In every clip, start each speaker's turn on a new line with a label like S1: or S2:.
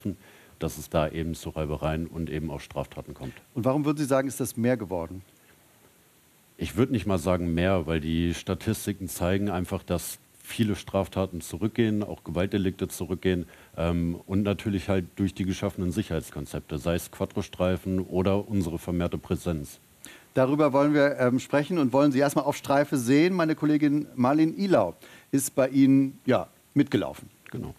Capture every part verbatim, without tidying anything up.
S1: dass es da eben zu Reibereien und eben auch Straftaten kommt.
S2: Und warum würden Sie sagen, ist das mehr geworden?
S1: Ich würde nicht mal sagen mehr, weil die Statistiken zeigen einfach, dass viele Straftaten zurückgehen, auch Gewaltdelikte zurückgehen ähm, und natürlich halt durch die geschaffenen Sicherheitskonzepte, sei es Quadrostreifen oder unsere vermehrte Präsenz.
S2: Darüber wollen wir ähm, sprechen und wollen Sie erstmal auf Streife sehen. Meine Kollegin Marlin Ilau ist bei Ihnen ja, mitgelaufen.
S1: Genau.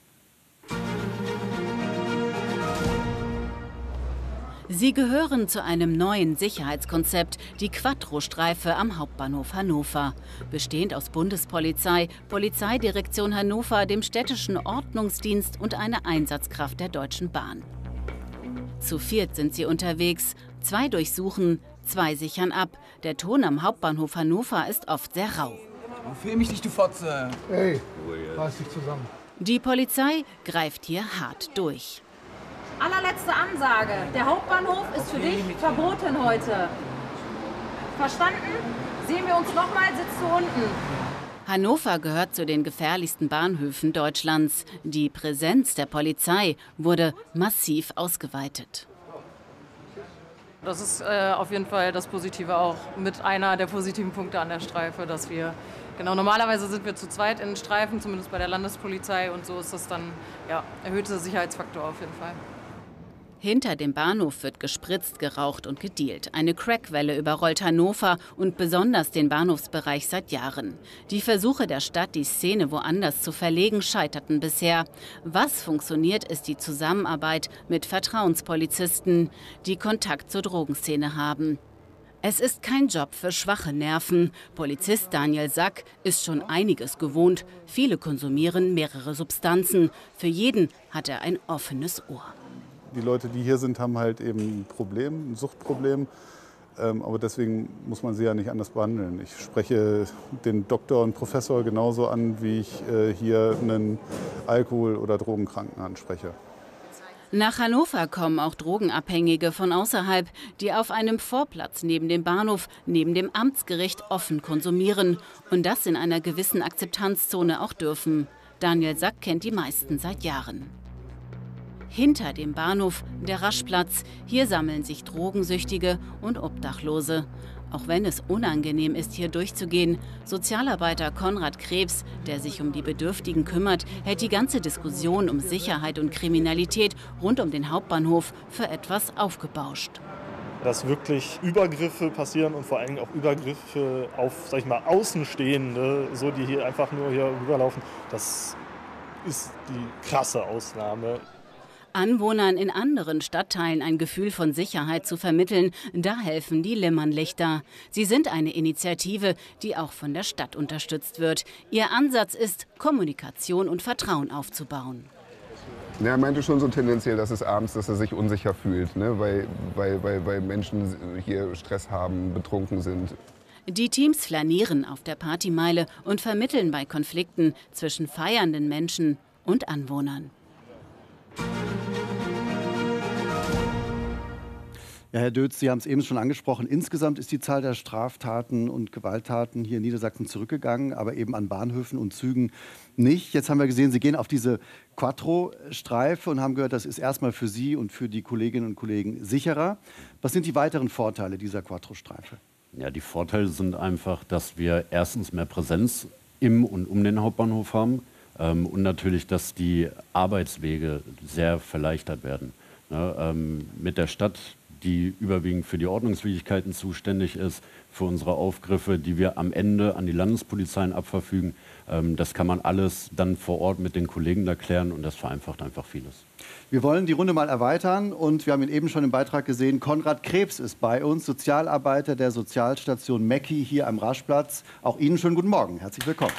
S3: Sie gehören zu einem neuen Sicherheitskonzept, die Quattro-Streife am Hauptbahnhof Hannover. Bestehend aus Bundespolizei, Polizeidirektion Hannover, dem städtischen Ordnungsdienst und einer Einsatzkraft der Deutschen Bahn. Zu viert sind sie unterwegs, zwei durchsuchen, zwei sichern ab. Der Ton am Hauptbahnhof Hannover ist oft sehr rau.
S4: Film mich nicht, du Fotze!
S5: Ey, reiß dich zusammen.
S3: Die Polizei greift hier hart durch.
S6: Allerletzte Ansage. Der Hauptbahnhof ist für dich verboten heute. Verstanden? Sehen wir uns nochmal, sitzt du unten.
S3: Hannover gehört zu den gefährlichsten Bahnhöfen Deutschlands. Die Präsenz der Polizei wurde massiv ausgeweitet.
S7: Das ist äh, auf jeden Fall das Positive auch mit einer der positiven Punkte an der Streife, dass wir, genau, normalerweise sind wir zu zweit in Streifen, zumindest bei der Landespolizei, und so ist das dann, ja, erhöhter Sicherheitsfaktor auf jeden Fall.
S3: Hinter dem Bahnhof wird gespritzt, geraucht und gedealt. Eine Crackwelle überrollt Hannover und besonders den Bahnhofsbereich seit Jahren. Die Versuche der Stadt, die Szene woanders zu verlegen, scheiterten bisher. Was funktioniert, ist die Zusammenarbeit mit Vertrauenspolizisten, die Kontakt zur Drogenszene haben. Es ist kein Job für schwache Nerven. Polizist Daniel Sack ist schon einiges gewohnt. Viele konsumieren mehrere Substanzen. Für jeden hat er ein offenes Ohr.
S8: Die Leute, die hier sind, haben halt eben ein Problem, ein Suchtproblem. Ähm, aber deswegen muss man sie ja nicht anders behandeln. Ich spreche den Doktor und Professor genauso an, wie ich äh, hier einen Alkohol- oder Drogenkranken anspreche.
S3: Nach Hannover kommen auch Drogenabhängige von außerhalb, die auf einem Vorplatz neben dem Bahnhof, neben dem Amtsgericht offen konsumieren und das in einer gewissen Akzeptanzzone auch dürfen. Daniel Sack kennt die meisten seit Jahren. Hinter dem Bahnhof der Raschplatz. Hier sammeln sich Drogensüchtige und Obdachlose. Auch wenn es unangenehm ist, hier durchzugehen, Sozialarbeiter Konrad Krebs, der sich um die Bedürftigen kümmert, hält die ganze Diskussion um Sicherheit und Kriminalität rund um den Hauptbahnhof für etwas aufgebauscht.
S9: Dass wirklich Übergriffe passieren und vor allem auch Übergriffe auf, sag ich mal, Außenstehende, so die hier einfach nur hier rüberlaufen, das ist die krasse Ausnahme.
S3: Anwohnern in anderen Stadtteilen ein Gefühl von Sicherheit zu vermitteln, da helfen die Limmernlichter. Sie sind eine Initiative, die auch von der Stadt unterstützt wird. Ihr Ansatz ist, Kommunikation und Vertrauen aufzubauen.
S10: Ja, er meinte schon so tendenziell, dass es abends, dass er sich unsicher fühlt, ne? weil, weil, weil, weil Menschen hier Stress haben, betrunken sind.
S3: Die Teams flanieren auf der Partymeile und vermitteln bei Konflikten zwischen feiernden Menschen und Anwohnern.
S2: Ja, Herr Dötz, Sie haben es eben schon angesprochen. Insgesamt ist die Zahl der Straftaten und Gewalttaten hier in Niedersachsen zurückgegangen, aber eben an Bahnhöfen und Zügen nicht. Jetzt haben wir gesehen, Sie gehen auf diese Quattro-Streife und haben gehört, das ist erstmal für Sie und für die Kolleginnen und Kollegen sicherer. Was sind die weiteren Vorteile dieser Quattro-Streife?
S1: Ja, die Vorteile sind einfach, dass wir erstens mehr Präsenz im und um den Hauptbahnhof haben ähm, und natürlich, dass die Arbeitswege sehr verleichtert werden. Ne, ähm, mit der Stadt, die überwiegend für die Ordnungswidrigkeiten zuständig ist, für unsere Aufgriffe, die wir am Ende an die Landespolizeien abverfügen. Ähm, das kann man alles dann vor Ort mit den Kollegen erklären und das vereinfacht einfach vieles.
S2: Wir wollen die Runde mal erweitern und wir haben ihn eben schon im Beitrag gesehen. Konrad Krebs ist bei uns, Sozialarbeiter der Sozialstation Mecki hier am Raschplatz. Auch Ihnen schönen guten Morgen. Herzlich willkommen.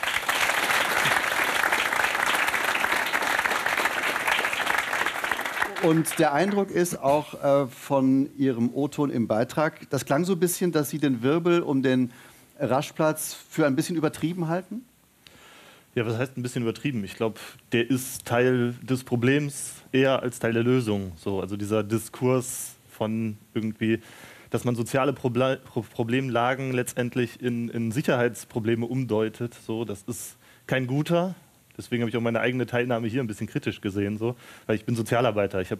S2: Und der Eindruck ist auch äh, von Ihrem O-Ton im Beitrag, das klang so ein bisschen, dass Sie den Wirbel um den Raschplatz für ein bisschen übertrieben halten?
S9: Ja, was heißt ein bisschen übertrieben? Ich glaube, der ist Teil des Problems eher als Teil der Lösung. So, also dieser Diskurs von irgendwie, dass man soziale Proble Problemlagen letztendlich in, in Sicherheitsprobleme umdeutet, so, das ist kein guter. Deswegen habe ich auch meine eigene Teilnahme hier ein bisschen kritisch gesehen, so, weil ich bin Sozialarbeiter. Ich habe